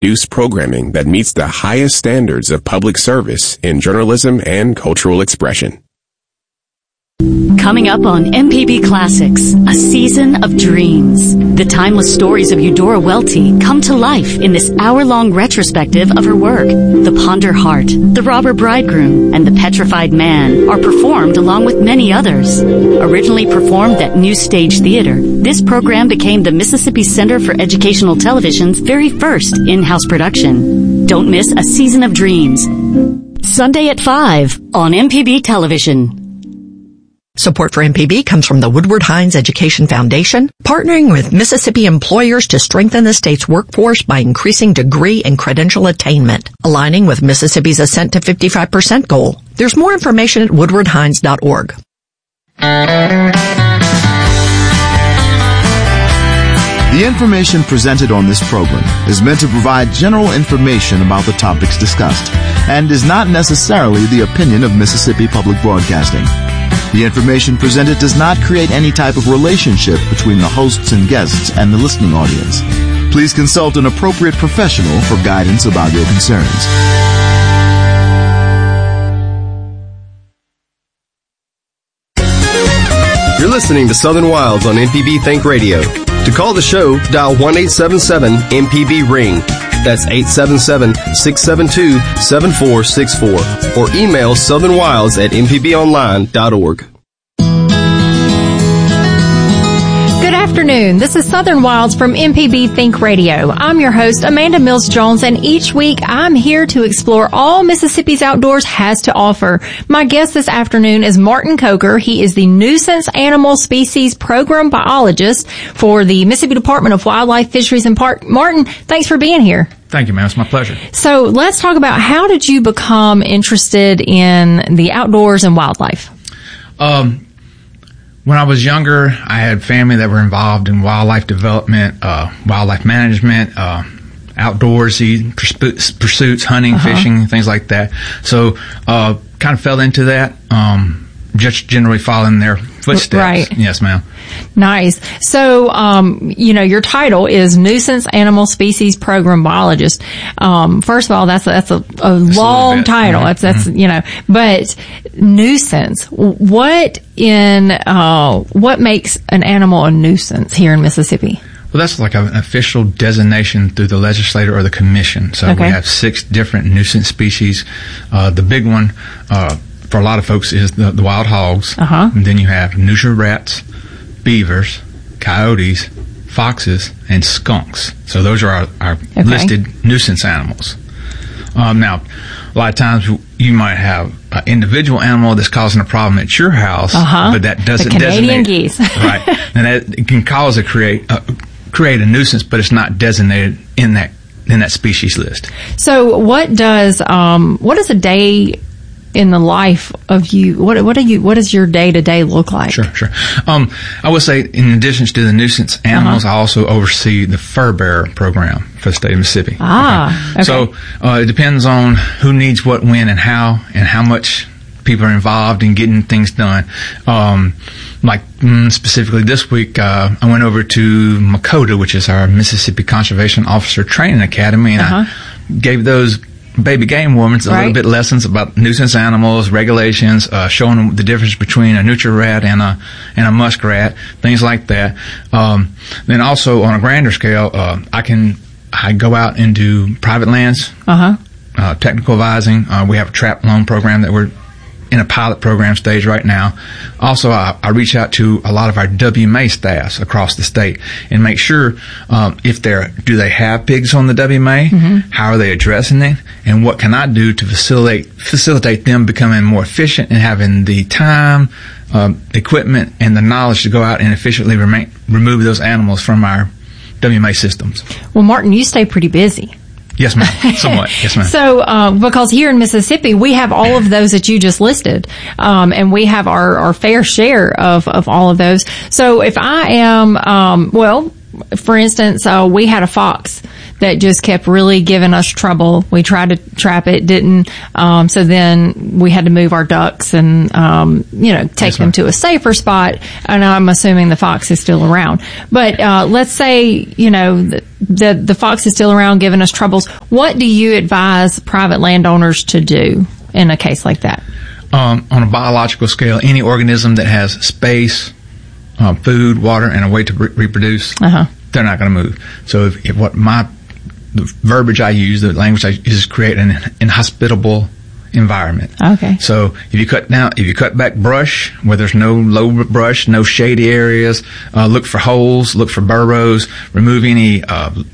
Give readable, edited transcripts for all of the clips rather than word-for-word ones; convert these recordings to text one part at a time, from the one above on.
produce programming that meets the highest standards of public service in journalism and cultural expression. Coming up on MPB Classics, a season of dreams. The timeless stories of Eudora Welty come to life in this hour-long retrospective of her work. The Ponder Heart, The Robber Bridegroom, and The Petrified Man are performed along with many others. Originally performed at New Stage Theater, this program became the Mississippi Center for Educational Television's very first in-house production. Don't miss A Season of Dreams. Sunday at 5 on MPB Television. Support for MPB comes from the Woodward Hines Education Foundation, partnering with Mississippi employers to strengthen the state's workforce by increasing degree and credential attainment, aligning with Mississippi's Ascent to 55% goal. There's more information at woodwardhines.org. The information presented on this program is meant to provide general information about the topics discussed and is not necessarily the opinion of Mississippi Public Broadcasting. The information presented does not create any type of relationship between the hosts and guests and the listening audience. Please consult an appropriate professional for guidance about your concerns. You're listening to Southern Wilds on MPB Think Radio. To call the show, dial 1-877-MPB-RING. That's 877-672-7464. Or email southernwilds@mpbonline.org. Good afternoon. This is Southern Wilds from MPB Think Radio. I'm your host, Amanda Mills-Jones, and each week I'm here to explore all Mississippi's outdoors has to offer. My guest this afternoon is Martin Coker. He is the Nuisance Animal Species Program Biologist for the Mississippi Department of Wildlife, Fisheries, and Parks. Martin, thanks for being here. Thank you, ma'am. It's my pleasure. So let's talk about how did you become interested in the outdoors and wildlife? When I was younger, I had family that were involved in wildlife development, wildlife management, outdoorsy pursuits, hunting, fishing, things like that. So, kind of fell into that, just generally following their footsteps. Right. Yes, ma'am. Nice. So, your title is Nuisance Animal Species Program Biologist. First of all, that's a long title. Mm-hmm. That's, but nuisance. What makes an animal a nuisance here in Mississippi? Well, that's like an official designation through the legislature or the commission. So we have 6 different nuisance species. The big one, for a lot of folks is the wild hogs. And then you have neutral rats, beavers, coyotes, foxes, and skunks. So those are our listed nuisance animals. Now, a lot of times you might have an individual animal that's causing a problem at your house, but that doesn't Canadian designate. Geese. Right. And that can cause create a nuisance, but it's not designated in that species list. So what does a day in the life of you, what does your day-to-day look like? Sure. I would say, in addition to the nuisance animals, I also oversee the fur bearer program for the state of Mississippi. Okay. So, it depends on who needs what, when, and how much people are involved in getting things done. Specifically this week, I went over to Makota, which is our Mississippi Conservation Officer Training Academy, and I gave those baby game wardens a little bit lessons about nuisance animals, regulations, showing them the difference between a neutral rat and a muskrat, things like that. Then also on a grander scale, I go out and do private lands, technical advising. We have a trap loan program that we're in a pilot program stage right now. Also, I reach out to a lot of our WMA staffs across the state and make sure do they have pigs on the WMA? How are they addressing it? And what can I do to facilitate them becoming more efficient and having the time, equipment, and the knowledge to go out and efficiently remove those animals from our WMA systems? Well, Martin, you stay pretty busy. Yes, ma'am. Somewhat. Yes, ma'am. So, because here in Mississippi, we have all of those that you just listed, and we have our fair share of all of those. So if I am, for instance, we had a fox that just kept really giving us trouble. We tried to trap it, didn't. So then we had to move our ducks and, take them to a safer spot. And I'm assuming the fox is still around. But, let's say, the fox is still around giving us troubles. What do you advise private landowners to do in a case like that? On a biological scale, any organism that has space, food, water, and a way to reproduce, they're not going to move. So the verbiage I use, the language I use, is create an inhospitable environment. Okay. So if you cut back brush where there's no low brush, no shady areas, look for holes, look for burrows, remove any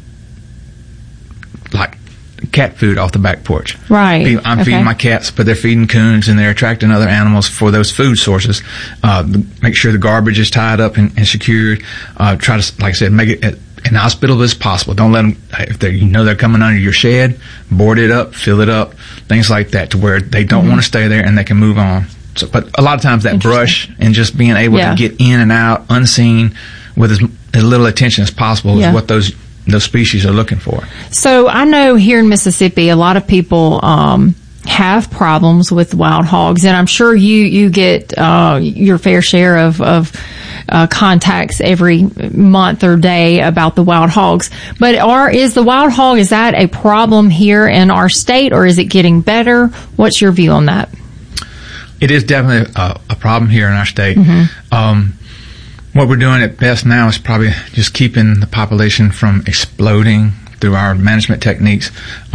like cat food off the back porch. Right. I'm feeding my cats, but they're feeding coons and they're attracting other animals for those food sources. Make sure the garbage is tied up and secured. Try to, like I said, make it inhospitable as possible. Don't let them, if they're coming under your shed, board it up, fill it up, things like that, to where they don't want to stay there and they can move on. So, but a lot of times that brush and just being able to get in and out unseen with as little attention as possible is what those species are looking for. So I know here in Mississippi, a lot of people have problems with wild hogs, and I'm sure you get your fair share of contacts every month or day about the wild hogs. But is the wild hog, is that a problem here in our state, or is it getting better? What's your view on that? It is definitely a problem here in our state. What we're doing at best now is probably just keeping the population from exploding through our management techniques.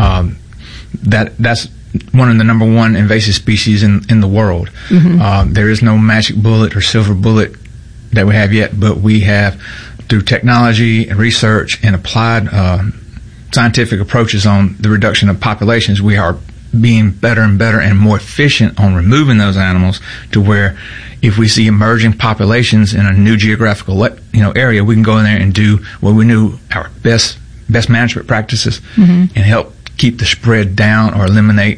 That's one of the number one invasive species in the world. There is no magic bullet or silver bullet that we have yet, but we have, through technology and research and applied scientific approaches on the reduction of populations, we are being better and better and more efficient on removing those animals, to where if we see emerging populations in a new geographical area, we can go in there and do what we knew our best management practices and help keep the spread down or eliminate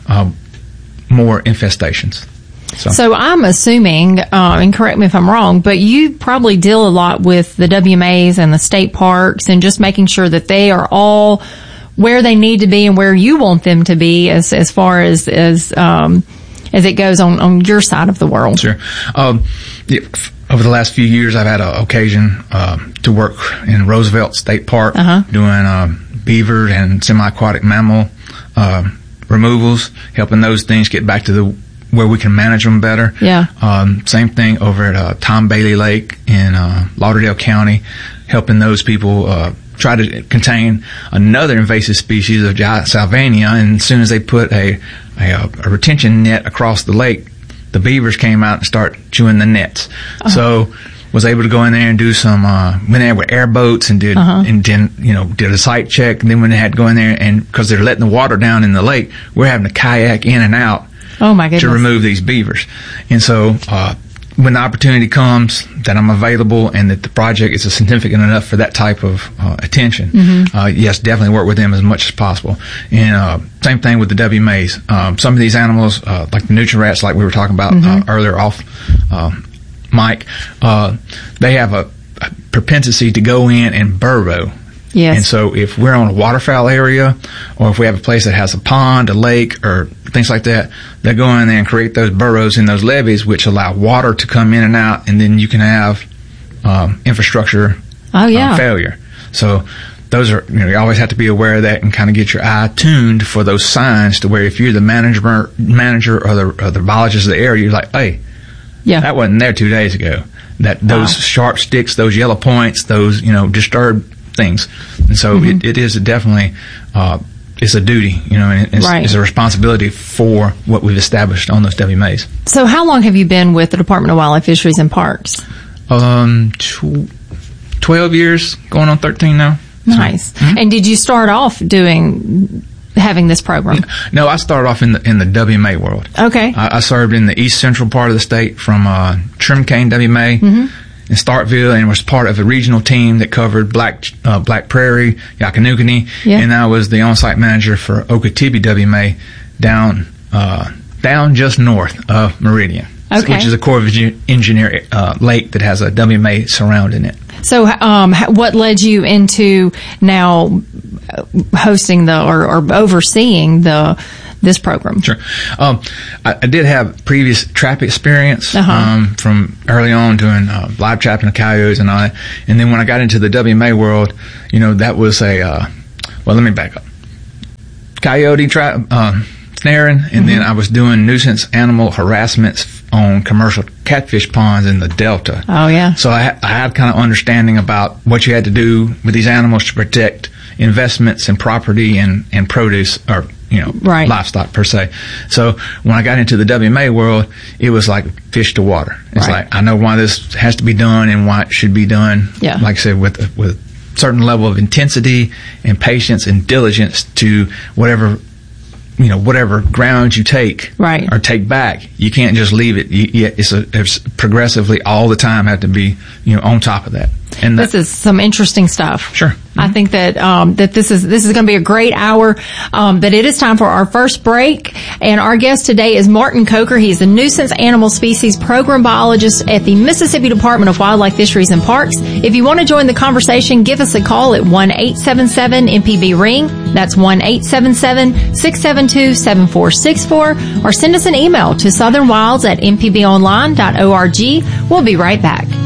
more infestations. So I'm assuming, and correct me if I'm wrong, but you probably deal a lot with the WMAs and the state parks and just making sure that they are all where they need to be and where you want them to be as far as it goes on your side of the world. Sure. Over the last few years, I've had an occasion to work in Roosevelt State Park doing beaver and semi-aquatic mammal removals, helping those things get back to where we can manage them better. Same thing over at Tom Bailey Lake in Lauderdale County, helping those people try to contain another invasive species of giant salvinia, and as soon as they put a retention net across the lake, the beavers came out and start chewing the nets. So was able to go in there and do some went there with airboats and did a site check, and then when they had to go in there, and because they're letting the water down in the lake, we're having to kayak in and out to remove these beavers. And so when the opportunity comes that I'm available and that the project is significant enough for that type of attention, yes, definitely work with them as much as possible. And same thing with the WMAs. Some of these animals, like the nutria rats, like we were talking about earlier off mic, they have a propensity to go in and burrow. Yes. And so if we're on a waterfowl area, or if we have a place that has a pond, a lake, or things like that, they go in there and create those burrows in those levees, which allow water to come in and out, and then you can have infrastructure failure. So those are, you always have to be aware of that and kind of get your eye tuned for those signs, to where if you're the manager or the biologist of the area, you're like, hey, that wasn't there 2 days ago. Those sharp sticks, those yellow points, those disturbed things. And so it is definitely it's a duty, and it's a responsibility for what we've established on those WMAs. So how long have you been with the Department of Wildlife, Fisheries and Parks? 12 years, going on 13 now. Nice. So, and did you start off having this program? No, I started off in the WMA world. Okay. I served in the east central part of the state from Trim Cane WMA in Starkville, and was part of a regional team that covered Black Prairie, Yakanugani, and I was the on-site manager for Okatibee WMA down just north of Meridian, which is a Corps of Engineer lake that has a WMA surrounding it. So what led you into now hosting or overseeing this program? Sure. I did have previous trap experience from early on doing live trapping of coyotes and all that. And then when I got into the WMA world, that was well, let me back up. Coyote trap, snaring, and then I was doing nuisance animal harassments on commercial catfish ponds in the Delta. Oh, yeah. So I had kind of understanding about what you had to do with these animals to protect investments and property and produce, or livestock per se. So when I got into the WMA world, it was like fish to water. It's like, I know why this has to be done and why it should be done. Yeah. Like I said, with certain level of intensity and patience and diligence to whatever ground you take or take back. You can't just leave it. It's progressively all the time have to be, on top of that. And this is some interesting stuff. Sure. I think that this is going to be a great hour. But it is time for our first break. And our guest today is Martin Coker. He's a nuisance animal species program biologist at the Mississippi Department of Wildlife, Fisheries, and Parks. If you want to join the conversation, give us a call at 1-877-MPB-RING. That's 1-877-672-7464. Or send us an email to southernwilds@mpbonline.org. We'll be right back.